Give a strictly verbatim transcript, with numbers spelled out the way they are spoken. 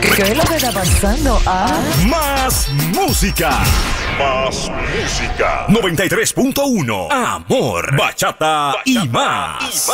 ¿Qué es lo que está pasando? Ah. Más música. Más música. noventa y tres punto uno. Amor, bachata y más.